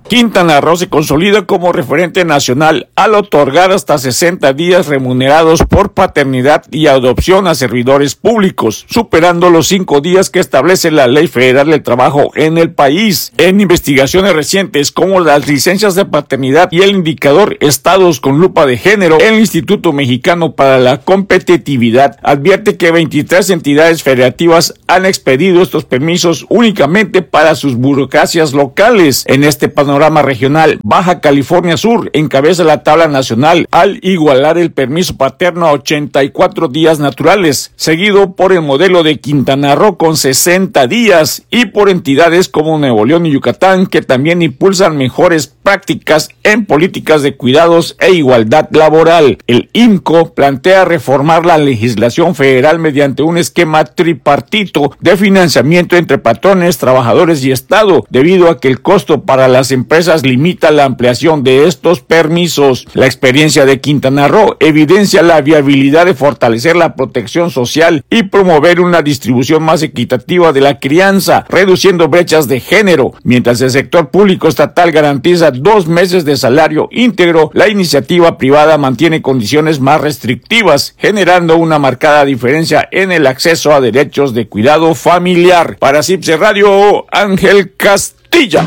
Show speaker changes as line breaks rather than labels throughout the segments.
Quintana Roo se consolida como referente nacional al otorgar hasta 60 días remunerados por paternidad y adopción a servidores públicos, superando los 5 días que establece la Ley Federal del Trabajo en el país. En investigaciones recientes como las licencias de paternidad y el indicador Estados con lupa de género, el Instituto Mexicano para la Competitividad advierte que 23 entidades federativas han expedido estos permisos únicamente para sus burocracias locales. En este panorama regional, Baja California Sur encabeza la tabla nacional al igualar el permiso paterno a 84 días naturales, seguido por el modelo de Quintana Roo con 60 días y por entidades como Nuevo León y Yucatán que también impulsan mejores prácticas en políticas de cuidados e igualdad laboral. El IMCO plantea reformar la legislación federal mediante un esquema tripartito de financiamiento entre patrones, trabajadores y Estado, debido a que el costo para las empresas limita la ampliación de estos permisos. La experiencia de Quintana Roo evidencia la viabilidad de fortalecer la protección social y promover una distribución más equitativa de la crianza, reduciendo brechas de género. Mientras el sector público estatal garantiza 2 meses de salario íntegro, la iniciativa privada mantiene condiciones más restrictivas, generando una marcada diferencia en el acceso a derechos de cuidado familiar. Para CIPSE Radio, Ángel Castilla.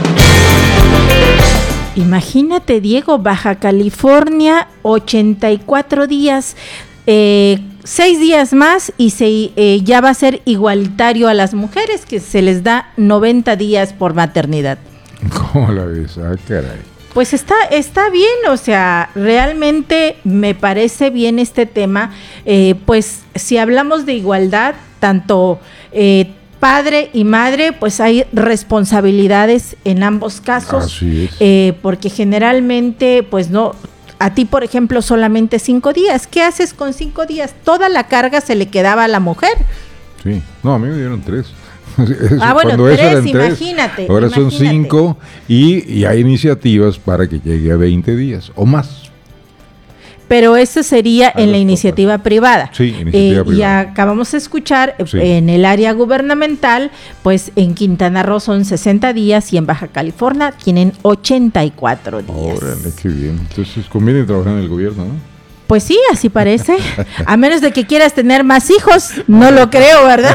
Imagínate, Diego, Baja California, 84 días, 6 días más y ya va a ser igualitario a las mujeres, que se les da 90 días por maternidad.
¿Cómo la ves? Ah, caray.
Pues está bien, o sea, realmente me parece bien este tema, pues si hablamos de igualdad, tanto padre y madre, pues hay responsabilidades en ambos casos.
Así es.
Porque generalmente, pues no, a ti por ejemplo solamente 5 días, ¿qué haces con 5 días? Toda la carga se le quedaba a la mujer.
Sí, no, a mí me dieron 3.
Bueno, 3, imagínate.
Ahora son 5 y hay iniciativas para que llegue a 20 días o más.
Pero eso sería en la iniciativa privada.
Sí, iniciativa privada.
Y acabamos de escuchar,
sí,
en el área gubernamental, pues en Quintana Roo son 60 días y en Baja California tienen 84 días.
Órale, qué bien. Entonces conviene trabajar en el gobierno, ¿no?
Pues sí, así parece. A menos de que quieras tener más hijos, no lo creo, ¿verdad?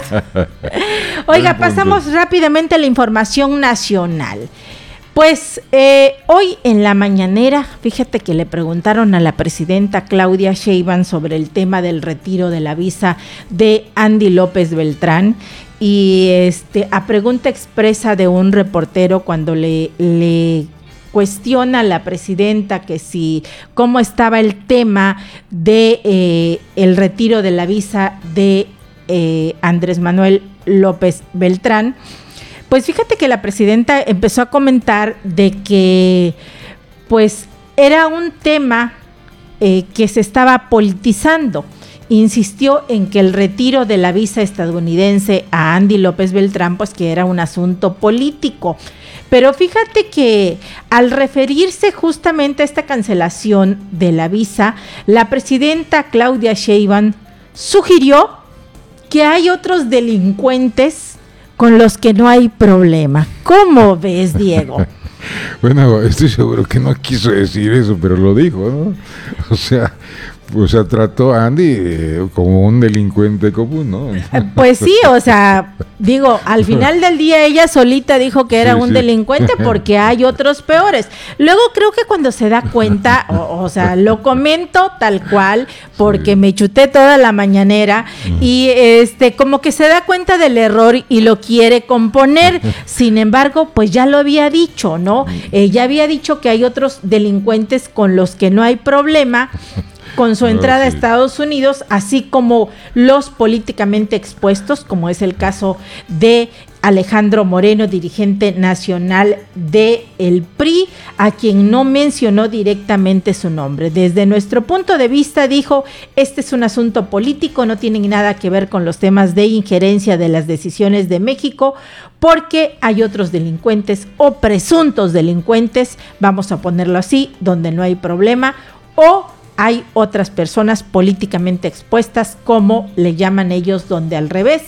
Oiga, pasamos rápidamente a la información nacional. Pues hoy en la mañanera, fíjate que le preguntaron a la presidenta Claudia Sheinbaum sobre el tema del retiro de la visa de Andy López Beltrán, y a pregunta expresa de un reportero cuando le cuestiona a la presidenta que si cómo estaba el tema de el retiro de la visa de Andrés Manuel López Beltrán. Pues fíjate que la presidenta empezó a comentar de que pues era un tema que se estaba politizando. Insistió en que el retiro de la visa estadounidense a Andy López Beltrán, pues que era un asunto político. Pero fíjate que al referirse justamente a esta cancelación de la visa, la presidenta Claudia Sheinbaum sugirió que hay otros delincuentes con los que no hay problema. ¿Cómo ves, Diego?
Bueno, estoy seguro que no quiso decir eso, pero lo dijo, ¿no? O sea, trató a Andy como un delincuente común, ¿no?
Pues sí, o sea, digo, al final del día ella solita dijo que era un delincuente porque hay otros peores. Luego creo que cuando se da cuenta, o sea, lo comento tal cual porque me chuté toda la mañanera y como que se da cuenta del error y lo quiere componer. Sin embargo, pues ya lo había dicho, ¿no? Ya había dicho que hay otros delincuentes con los que no hay problema con su entrada a Estados Unidos, así como los políticamente expuestos, como es el caso de Alejandro Moreno, dirigente nacional del PRI, a quien no mencionó directamente su nombre. Desde nuestro punto de vista, dijo, este es un asunto político, no tiene nada que ver con los temas de injerencia de las decisiones de México, porque hay otros delincuentes o presuntos delincuentes, vamos a ponerlo así, donde no hay problema, o hay otras personas políticamente expuestas, como le llaman ellos, donde al revés,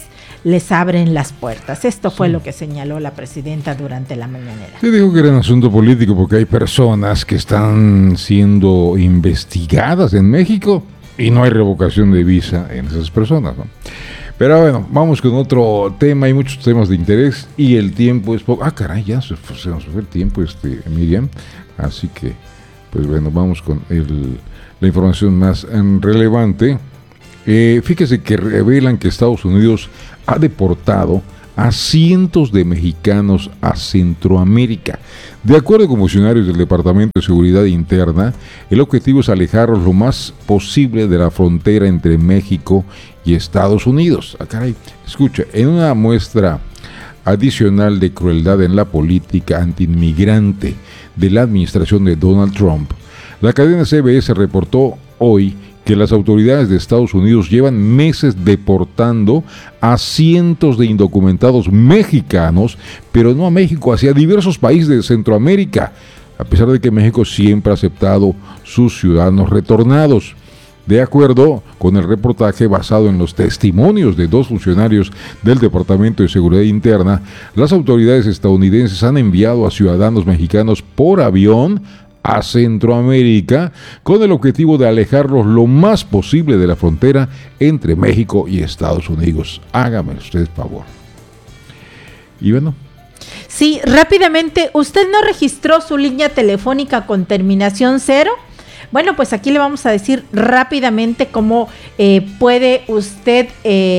les abren las puertas. Esto fue lo que señaló la presidenta durante la mañanera.
Sí, dijo que era un asunto político porque hay personas que están siendo investigadas en México y no hay revocación de visa en esas personas, ¿no? Pero bueno, vamos con otro tema. Hay muchos temas de interés y el tiempo es poco. Caray, ya se nos fue el tiempo, Miriam. Así que, pues bueno, vamos con la información más relevante. Fíjese que revelan que Estados Unidos ha deportado a cientos de mexicanos a Centroamérica. De acuerdo con funcionarios del Departamento de Seguridad Interna, el objetivo es alejarlos lo más posible de la frontera entre México y Estados Unidos. Caray, escucha, en una muestra adicional de crueldad en la política antiinmigrante de la administración de Donald Trump, la cadena CBS reportó hoy que las autoridades de Estados Unidos llevan meses deportando a cientos de indocumentados mexicanos, pero no a México, hacia diversos países de Centroamérica, a pesar de que México siempre ha aceptado sus ciudadanos retornados. De acuerdo con el reportaje basado en los testimonios de 2 funcionarios del Departamento de Seguridad Interna, las autoridades estadounidenses han enviado a ciudadanos mexicanos por avión a Centroamérica con el objetivo de alejarlos lo más posible de la frontera entre México y Estados Unidos. Hágame usted favor. Y bueno.
Sí, rápidamente, ¿usted no registró su línea telefónica con terminación 0? Bueno, pues aquí le vamos a decir rápidamente cómo puede usted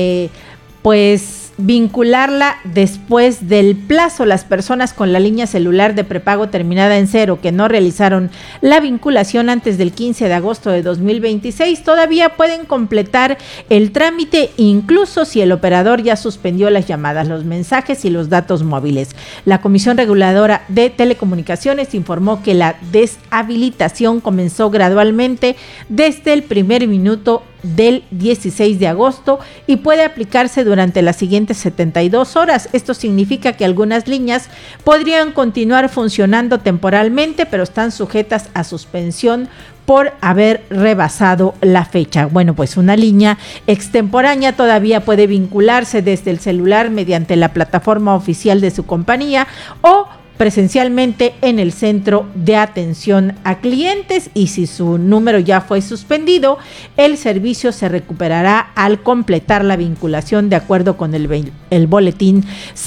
vincularla después del plazo. Las personas con la línea celular de prepago terminada en 0 que no realizaron la vinculación antes del 15 de agosto de 2026 todavía pueden completar el trámite, incluso si el operador ya suspendió las llamadas, los mensajes y los datos móviles. La Comisión Reguladora de Telecomunicaciones informó que la deshabilitación comenzó gradualmente desde el primer minuto del 16 de agosto y puede aplicarse durante las siguientes 72 horas. Esto significa que algunas líneas podrían continuar funcionando temporalmente, pero están sujetas a suspensión por haber rebasado la fecha. Bueno, pues una línea extemporánea todavía puede vincularse desde el celular mediante la plataforma oficial de su compañía o presencialmente en el centro de atención a clientes, y si su número ya fue suspendido, el servicio se recuperará al completar la vinculación de acuerdo con el boletín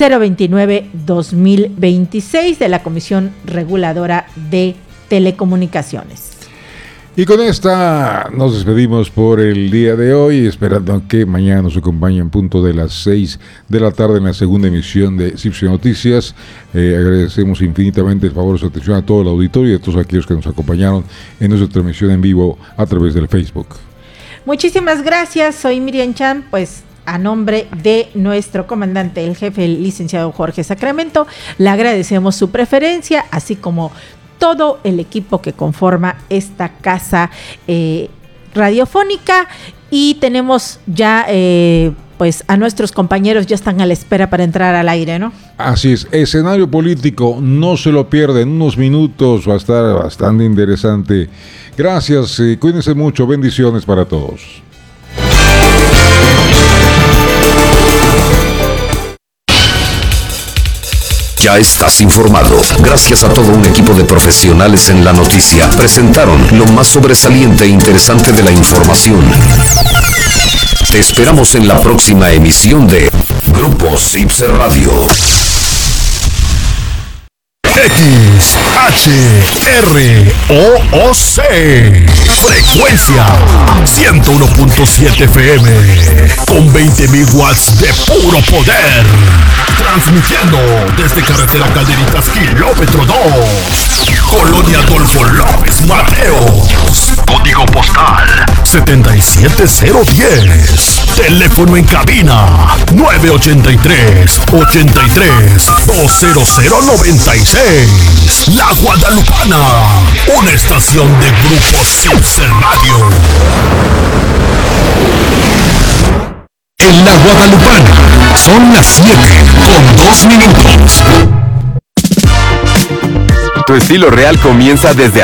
029-2026 de la Comisión Reguladora de Telecomunicaciones.
Y con esta nos despedimos por el día de hoy, esperando que mañana nos acompañen en punto de las 6 de la tarde en la segunda emisión de CIPSE Noticias. Agradecemos infinitamente el favor de su atención a todo el auditorio y a todos aquellos que nos acompañaron en nuestra transmisión en vivo a través del Facebook.
Muchísimas gracias, soy Miriam Chan, pues a nombre de nuestro comandante, el jefe, el licenciado Jorge Sacramento, le agradecemos su preferencia, así como todo el equipo que conforma esta casa radiofónica, y tenemos ya pues a nuestros compañeros, ya están a la espera para entrar al aire, ¿no?
Así es, escenario político, no se lo pierden, unos minutos va a estar bastante interesante. Gracias, cuídense mucho, bendiciones para todos.
Ya estás informado. Gracias a todo un equipo de profesionales en la noticia. Presentaron lo más sobresaliente e interesante de la información. Te esperamos en la próxima emisión de Grupo CIPSE Radio.
XHROOC. Frecuencia 101.7 FM. Con 20.000 watts de puro poder. Transmitiendo desde carretera Calderitas, kilómetro 2. Colonia Adolfo López Mateos. Código postal 77010. Teléfono en cabina 983-83-20096. La Guadalupana, una estación de Grupo CIPSE Radio. En La Guadalupana son las 7:02.
Tu estilo real comienza desde